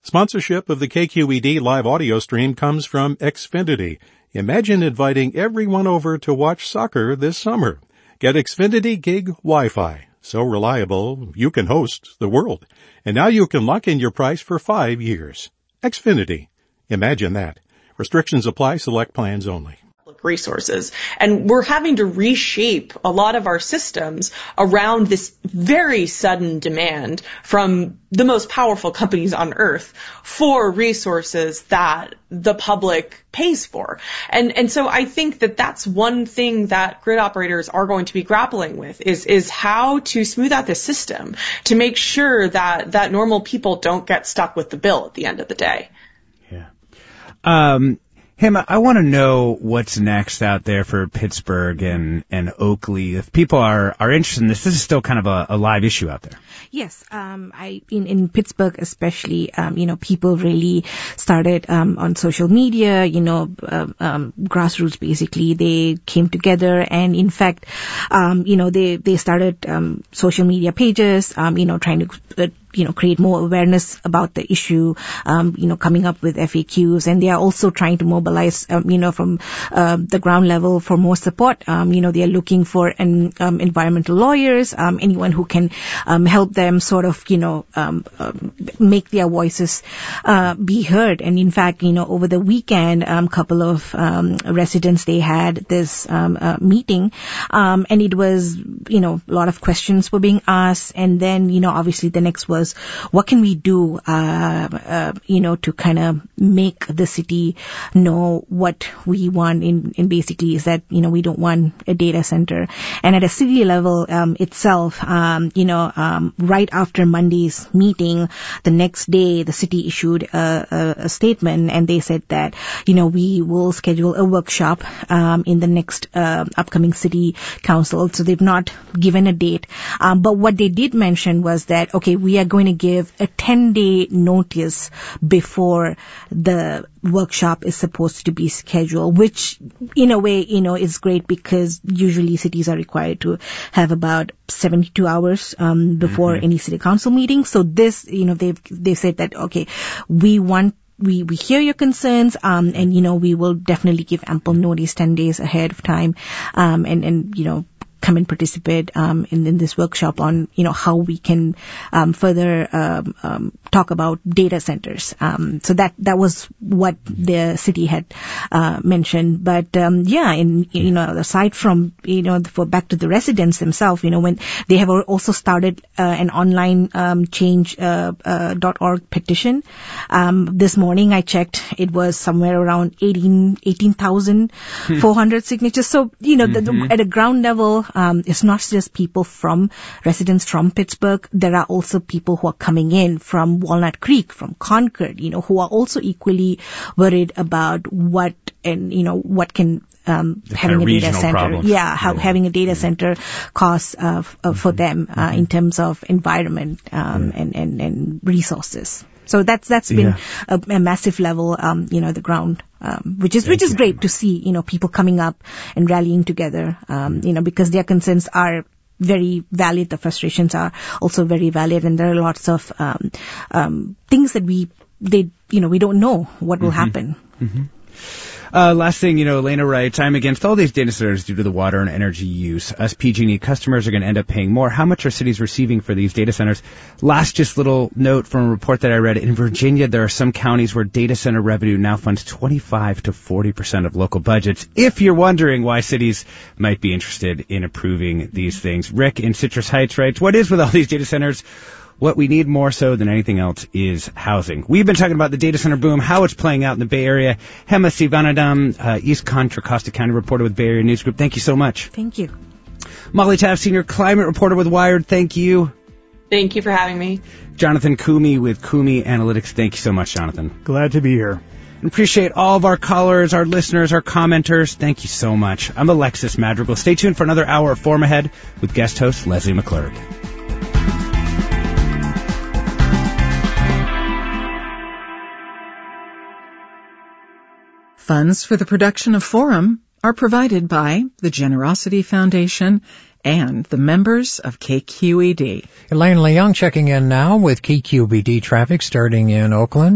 Sponsorship of the KQED live audio stream comes from Xfinity. Imagine inviting everyone over to watch soccer this summer. Get Xfinity Gig Wi-Fi. So reliable, you can host the world. And now you can lock in your price for 5 years. Xfinity. Imagine that. Restrictions apply. Select plans only. Resources. And we're having to reshape a lot of our systems around this very sudden demand from the most powerful companies on earth for resources that the public pays for. And so I think that that's one thing that grid operators are going to be grappling with is how to smooth out the system to make sure that normal people don't get stuck with the bill at the end of the day. Yeah. Hema, I want to know what's next out there for Pittsburgh and Oakley. If people are interested in this is still kind of a live issue out there. Yes, in Pittsburgh especially, people really started on social media, grassroots basically. They came together and in fact, they started social media pages, trying to create more awareness about the issue, coming up with FAQs, and they are also trying to mobilize, from the ground level for more support. They are looking for environmental lawyers, anyone who can help them sort of, make their voices be heard. And in fact, over the weekend, couple of residents, they had this meeting, and it was, a lot of questions were being asked, and then, obviously the next was, what can we do, to kind of make the city know what we want in basically is that, we don't want a data center. And at a city level, itself, right after Monday's meeting, the next day, the city issued a statement and they said that, we will schedule a workshop, in the next, upcoming city council. So they've not given a date. But what they did mention was that, okay, we are going to give a 10-day notice before the workshop is supposed to be scheduled, which in a way, is great because usually cities are required to have about 72 hours, before any city council meeting. So this, they've said that, okay, we hear your concerns, and, we will definitely give ample notice 10 days ahead of time, and come and participate in this workshop on how we can further talk about data centers. So that was what the city had mentioned. But aside from for back to the residents themselves, when they have also started an online change.org petition. This morning I checked, it was somewhere around 18,400 signatures. So at a ground level, it's not just people residents from Pittsburgh. There are also people who are coming in from Walnut Creek, from Concord, who are also equally worried about what can having a data center, problems. Having a data center costs for them in terms of environment and resources. So that's been a massive level, the ground, which is great to see, people coming up and rallying together, because their concerns are very valid. The frustrations are also very valid, and there are lots of things that we don't know what will happen. Mm-hmm. Last thing, Elena writes, I'm against all these data centers due to the water and energy use. Us PG&E customers are going to end up paying more. How much are cities receiving for these data centers? Last just little note from a report that I read. In Virginia, there are some counties where data center revenue now funds 25 to 40% of local budgets. If you're wondering why cities might be interested in approving these things. Rick in Citrus Heights writes, what is with all these data centers? What we need more so than anything else is housing. We've been talking about the data center boom, how it's playing out in the Bay Area. Hema Sivanadam, East Contra Costa County reporter with Bay Area News Group. Thank you so much. Thank you. Molly Taft, senior climate reporter with Wired. Thank you. Thank you for having me. Jonathan Coomey with Coomey Analytics. Thank you so much, Jonathan. Glad to be here. And appreciate all of our callers, our listeners, our commenters. Thank you so much. I'm Alexis Madrigal. Stay tuned for another hour of Forum Ahead with guest host Leslie McClurg. Funds for the production of Forum are provided by the Generosity Foundation and the members of KQED. Elaine Leung checking in now with KQED traffic starting in Oakland.